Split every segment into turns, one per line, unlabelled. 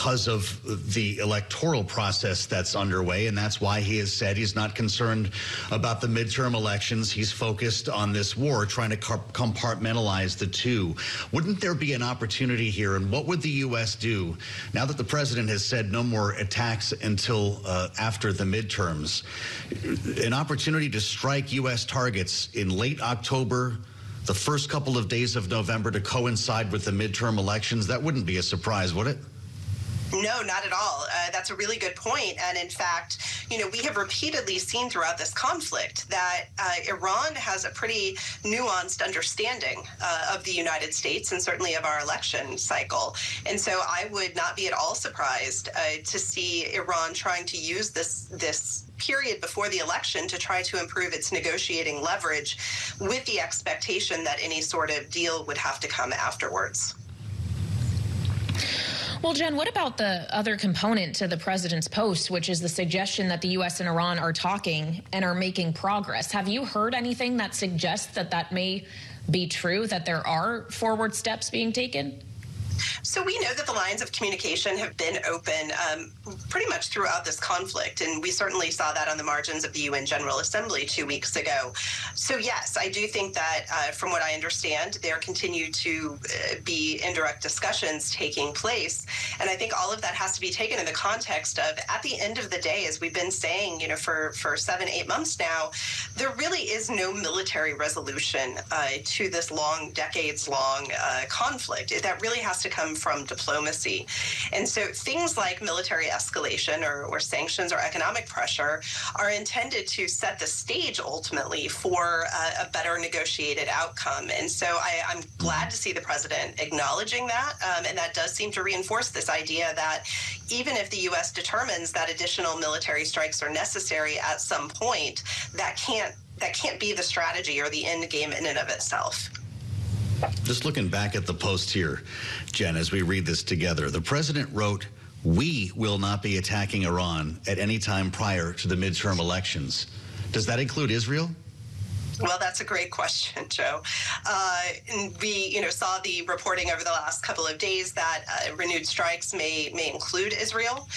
because of the electoral process that's underway, and that's why he has said he's not concerned about the midterm elections. He's focused on this war, trying to compartmentalize the two. Wouldn't there be an opportunity here, and what would the U.S. do now that the president has said no more attacks until after the midterms? An opportunity to strike U.S. targets in late October, the first couple of days of November, to coincide with the midterm elections. That wouldn't be a surprise, would it?
No, not at all. That's a really good point. And in fact, we have repeatedly seen throughout this conflict that Iran has a pretty nuanced understanding of the United States and certainly of our election cycle. And so I would not be at all surprised to see Iran trying to use this period before the election to try to improve its negotiating leverage, with the expectation that any sort of deal would have to come afterwards.
Well, Jen, what about the other component to the president's post, which is the suggestion that the U.S. and Iran are talking and are making progress? Have you heard anything that suggests that that may be true, that there are forward steps being taken?
So we know that the lines of communication have been open pretty much throughout this conflict, and we certainly saw that on the margins of the UN General Assembly 2 weeks ago. So yes, I do think that from what I understand, there continue to be indirect discussions taking place, and I think all of that has to be taken in the context of, at the end of the day, as we've been saying, for 7-8 months now, there really is no military resolution to this decades-long conflict. That really has to come from diplomacy. And so things like military escalation or sanctions or economic pressure are intended to set the stage ultimately for a better negotiated outcome. And so I'm glad to see the president acknowledging that. And that does seem to reinforce this idea that even if the U.S. determines that additional military strikes are necessary at some point, that can't be the strategy or the end game in and of itself.
Just looking back at the post here, Jen, as we read this together, the president wrote, "We will not be attacking Iran at any time prior to the midterm elections." Does that include Israel?
Well, that's a great question, Joe. We, saw the reporting over the last couple of days that renewed strikes may include Israel.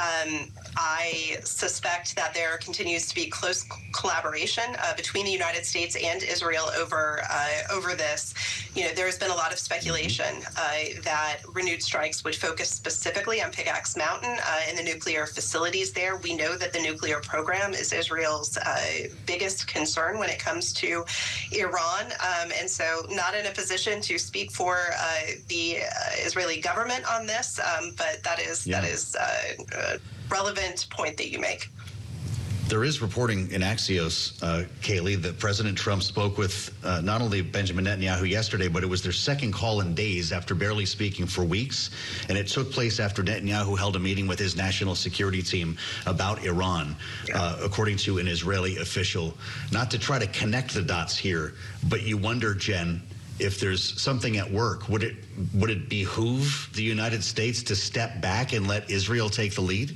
I suspect that there continues to be close collaboration between the United States and Israel over this. There's been a lot of speculation that renewed strikes would focus specifically on Pickaxe Mountain and the nuclear facilities there. We know that the nuclear program is Israel's biggest concern when it comes to Iran, and so not in a position to speak for the Israeli government on this, but that is a relevant point that you make.
There is reporting in Axios, Kayleigh, that President Trump spoke with not only Benjamin Netanyahu yesterday, but it was their second call in days after barely speaking for weeks. And it took place after Netanyahu held a meeting with his national security team about Iran, according to an Israeli official. Not to try to connect the dots here, but you wonder, Jen, if there's something at work. Would it behoove the United States to step back and let Israel take the lead?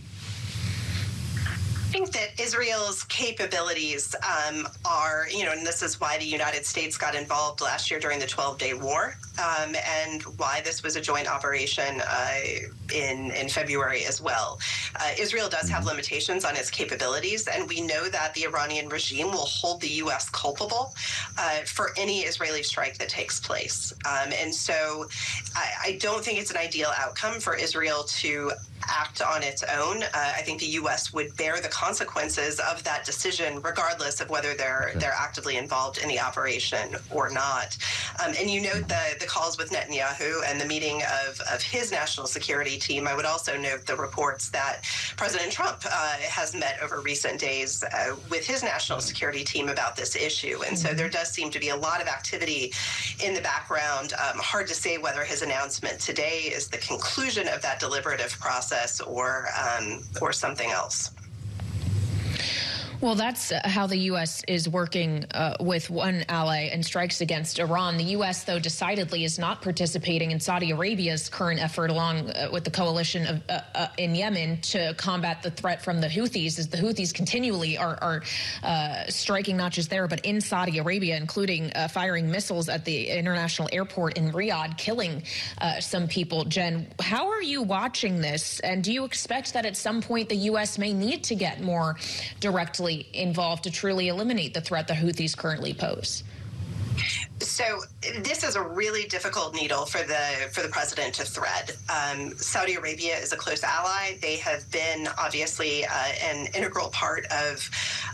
I think that Israel's capabilities are, and this is why the United States got involved last year during the 12-day war, and why this was a joint operation in February as well. Israel does have limitations on its capabilities, and we know that the Iranian regime will hold the U.S. culpable for any Israeli strike that takes place. And so I don't think it's an ideal outcome for Israel to act on its own. I think the U.S. would bear the consequences of that decision, regardless of whether they're actively involved in the operation or not. And you note the calls with Netanyahu and the meeting of his national security team. I would also note the reports that President Trump has met over recent days with his national security team about this issue. And so there does seem to be a lot of activity in the background. Hard to say whether his announcement today is the conclusion of that deliberative process or something else.
Well, that's how the U.S. is working with one ally and strikes against Iran. The U.S., though, decidedly is not participating in Saudi Arabia's current effort along with the coalition in Yemen to combat the threat from the Houthis, as the Houthis continually are striking not just there, but in Saudi Arabia, including firing missiles at the international airport in Riyadh, killing some people. Jen, how are you watching this? And do you expect that at some point the U.S. may need to get more directly involved to truly eliminate the threat the Houthis currently pose?
So this is a really difficult needle for the president to thread. Saudi Arabia is a close ally. They have been obviously an integral part of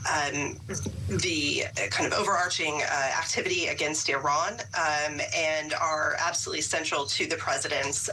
the kind of overarching activity against Iran, and are absolutely central to the president's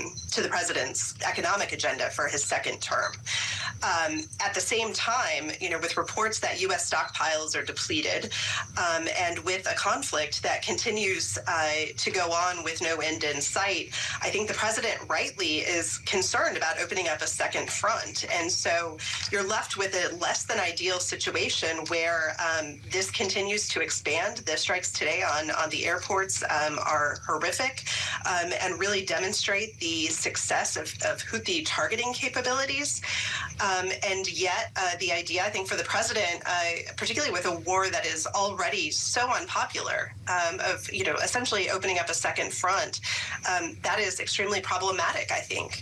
economic agenda for his second term. At the same time, with reports that U.S. stockpiles are depleted, and with a conflict that continues to go on with no end in sight, I think the president rightly is concerned about opening up a second front. And so you're left with a less than ideal situation where this continues to expand. The strikes today on the airports are horrific, and really demonstrate the success of Houthi targeting capabilities. And yet the idea, I think, for the president, particularly with a war that is already so unpopular, of essentially opening up a second front, that is extremely problematic, I think,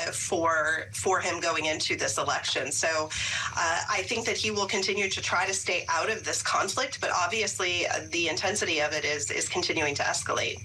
for him going into this election. So I think that he will continue to try to stay out of this conflict, but obviously the intensity of it is continuing to escalate.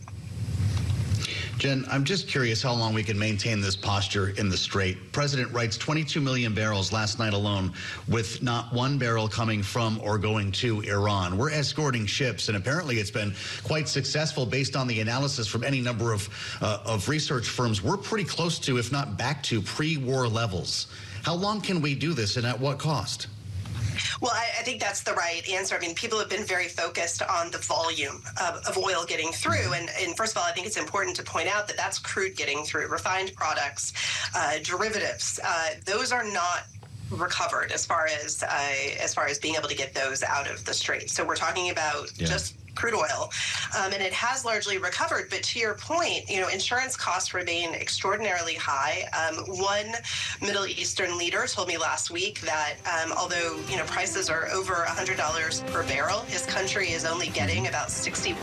Jen, I'm just curious how long we can maintain this posture in the Strait. President writes 22 million barrels last night alone, with not one barrel coming from or going to Iran. We're escorting ships, and apparently it's been quite successful based on the analysis from any number of research firms. We're pretty close to, if not back to, pre-war levels. How long can we do this, and at what cost?
Well, I think that's the right answer. I mean, people have been very focused on the volume of oil getting through. And first of all, I think it's important to point out that that's crude getting through. Refined products, derivatives, those are not recovered as far as being able to get those out of the Strait. So we're talking about just crude oil, and it has largely recovered. But to your point, insurance costs remain extraordinarily high. One Middle Eastern leader told me last week that although prices are over $100 per barrel, his country is only getting about $61,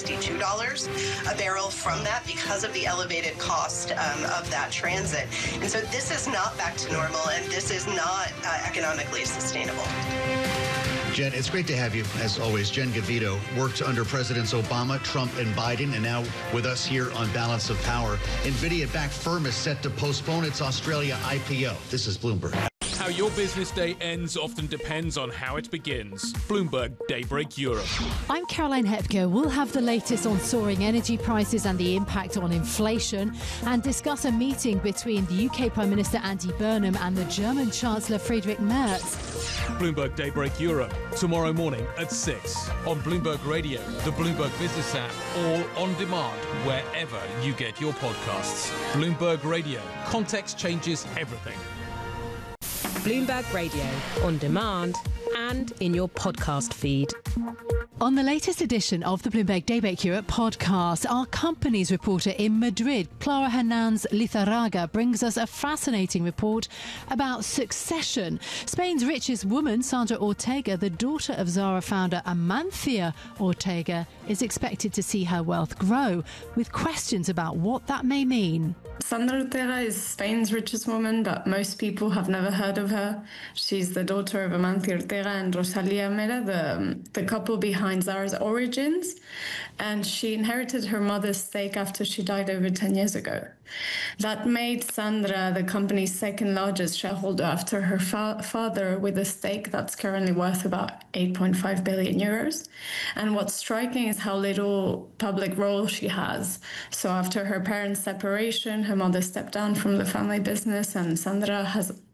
$62 a barrel from that because of the elevated cost of that transit. And so this is not back to normal, and this is not economically sustainable.
Jen, it's great to have you, as always. Jen Gavito worked under Presidents Obama, Trump, and Biden, and now with us here on Balance of Power. NVIDIA-backed firm is set to postpone its Australia IPO. This is Bloomberg.
How your business day ends often depends on how it begins. Bloomberg Daybreak Europe.
I'm Caroline Hepker. We'll have the latest on soaring energy prices and the impact on inflation, and discuss a meeting between the UK Prime Minister Andy Burnham and the German Chancellor Friedrich Merz.
Bloomberg Daybreak Europe, tomorrow morning at 6 on Bloomberg Radio, the Bloomberg Business app, or on demand wherever you get your podcasts. Bloomberg Radio. Context changes everything.
Bloomberg Radio, on demand and in your podcast feed.
On the latest edition of the Bloomberg Daybreak Europe podcast, our company's reporter in Madrid, Clara Hernandez Lizarraga, brings us a fascinating report about succession. Spain's richest woman, Sandra Ortega, the daughter of Zara founder Amancio Ortega, is expected to see her wealth grow, with questions about what that may mean.
Sandra Ortega is Spain's richest woman, but most people have never heard of her. She's the daughter of Amancio Ortega and Rosalia Mera, the couple behind Zara's origins, and she inherited her mother's stake after she died over 10 years ago. That made Sandra the company's second largest shareholder after her father, with a stake that's currently worth about 8.5 billion euros. And what's striking is how little public role she has. So after her parents' separation, her mother stepped down from the family business, and Sandra has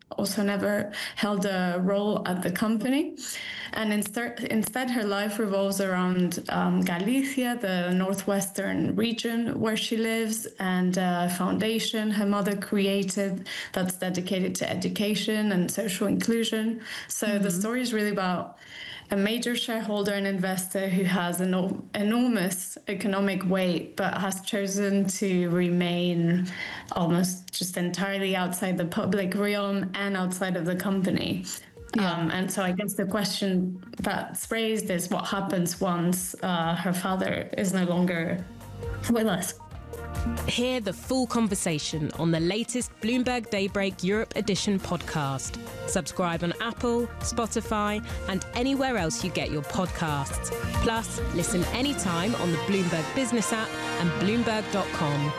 also never held a role at the company. And instead her life revolves around Galicia, the northwestern region where she lives, and a foundation her mother created that's dedicated to education and social inclusion. So the story is really about a major shareholder and investor who has an enormous economic weight, but has chosen to remain almost just entirely outside the public realm and outside of the company. And so I guess the question that's raised is what happens once her father is no longer with us.
Hear the full conversation on the latest Bloomberg Daybreak Europe Edition podcast. Subscribe on Apple, Spotify, and anywhere else you get your podcasts. Plus, listen anytime on the Bloomberg Business app and Bloomberg.com.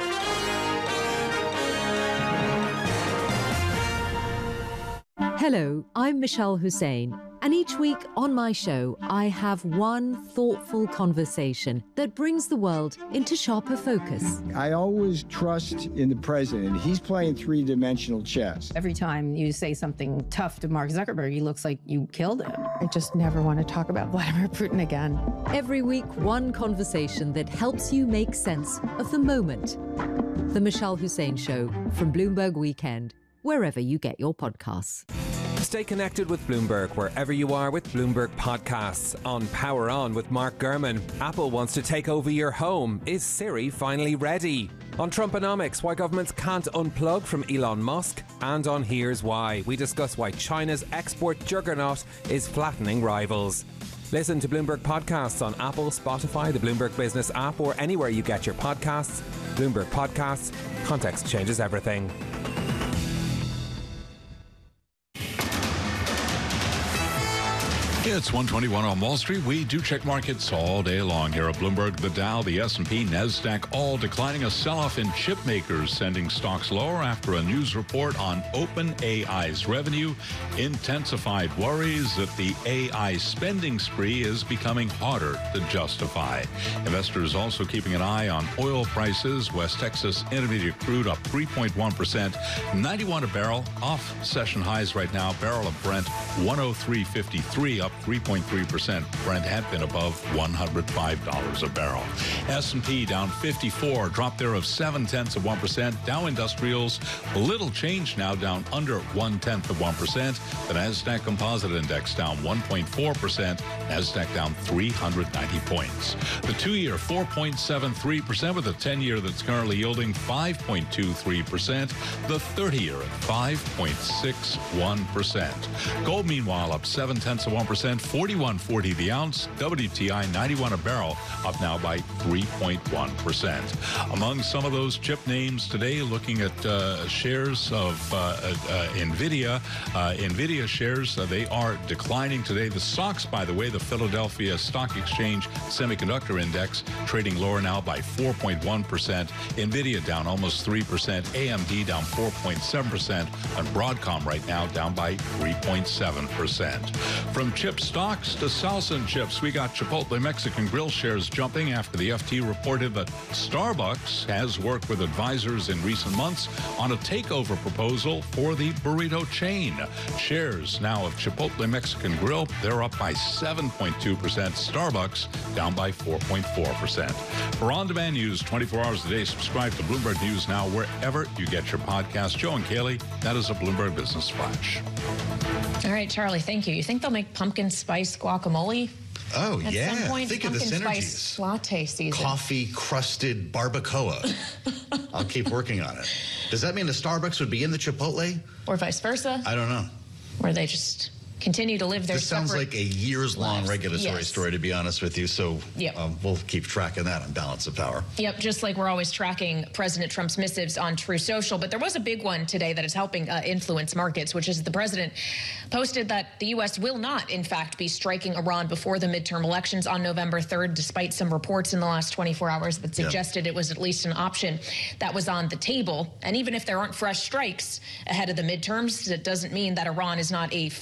Hello, I'm Michelle Hussein, and each week on my show, I have one thoughtful conversation that brings the world into sharper focus.
I always trust in the president. He's playing three-dimensional chess.
Every time you say something tough to Mark Zuckerberg, he looks like you killed him. I just never want to talk about Vladimir Putin again.
Every week, one conversation that helps you make sense of the moment. The Michelle Hussein Show from Bloomberg Weekend, wherever you get your podcasts.
Stay connected with Bloomberg wherever you are with Bloomberg Podcasts. On Power On with Mark Gurman, Apple wants to take over your home. Is Siri finally ready? On Trumponomics, why governments can't unplug from Elon Musk. And on Here's Why, we discuss why China's export juggernaut is flattening rivals. Listen to Bloomberg Podcasts on Apple, Spotify, the Bloomberg Business app, or anywhere you get your podcasts. Bloomberg Podcasts. Context changes everything.
It's 1:21 on Wall Street. We do check markets all day long here at Bloomberg. The Dow, the S&P, NASDAQ all declining. A sell-off in chip makers sending stocks lower after a news report on OpenAI's revenue intensified worries that the AI spending spree is becoming harder to justify. Investors also keeping an eye on oil prices. West Texas Intermediate crude up 3.1%, 91 a barrel, off session highs right now. Barrel of Brent 103.53, up 3.3%. Brent had been above $105 a barrel. S&P down 54, drop there of 0.7%. Dow Industrials, a little change now, down under 0.1%. The NASDAQ Composite Index down 1.4%. NASDAQ down 390 points. The 2-year 4.73%, with the 10-year that's currently yielding 5.23%. The 30-year at 5.61%. Gold, meanwhile, up 0.7%. 41.40 the ounce. WTI 91 a barrel, up now by 3.1%. Among some of those chip names today, looking at shares of NVIDIA. NVIDIA shares, they are declining today. The SOX, by the way, the Philadelphia Stock Exchange Semiconductor Index, trading lower now by 4.1%. NVIDIA down almost 3%. AMD down 4.7%. And Broadcom right now down by 3.7%. From chip stocks to salsa and chips, we got Chipotle Mexican Grill shares jumping after the FT reported that Starbucks has worked with advisors in recent months on a takeover proposal for the burrito chain. Shares now of Chipotle Mexican Grill, they're up by 7.2%. Starbucks down by 4.4%. For on-demand news 24 hours a day, subscribe to Bloomberg News Now wherever you get your podcast. Joe and Kaylee, that is a Bloomberg Business Flash.
All right, Charlie, thank you. You think they'll make pumpkin spice guacamole?
Oh,
At
yeah.
some point,
Think of the
pumpkin
synergies.
spice latte season.
Coffee-crusted barbacoa. I'll keep working on it. Does that mean the Starbucks would be in the Chipotle?
Or vice versa?
I don't know.
Where they just continue to live their
This sounds
separate
like a years-long
lives.
regulatory
Yes.
story, to be honest with you. So
Yep.
We'll keep tracking that on Balance of Power.
Yep, just like we're always tracking President Trump's missives on True Social. But there was a big one today that is helping influence markets, which is the president posted that the U.S. will not, in fact, be striking Iran before the midterm elections on November 3rd, despite some reports in the last 24 hours that suggested it was at least an option that was on the table. And even if there aren't fresh strikes ahead of the midterms, it doesn't mean that Iran is not a focal point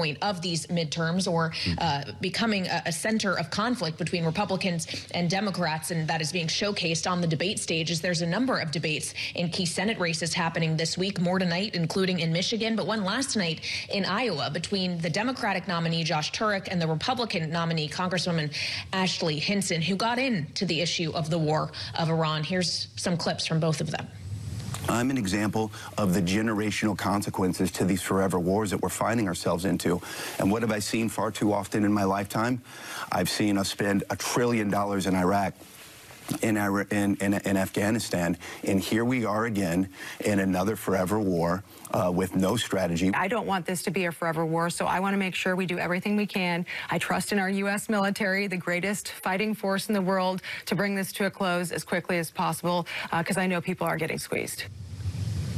point of these midterms, or becoming a center of conflict between Republicans and Democrats, and that is being showcased on the debate stages. There's a number of debates in key Senate races happening this week, more tonight, including in Michigan, but one last night in Iowa between the Democratic nominee Josh Turek and the Republican nominee Congresswoman Ashley Hinson, who got into the issue of the war of Iran. Here's some clips from both of them.
I'm an example of the generational consequences to these forever wars that we're finding ourselves into. And what have I seen far too often in my lifetime? I've seen us spend $1 trillion in Iraq, in Afghanistan, and here we are again in another forever war with no strategy.
I don't want this to be a forever war, so I want to make sure we do everything we can. I trust in our U.S. military, the greatest fighting force in the world, to bring this to a close as quickly as possible, because I know people are getting squeezed.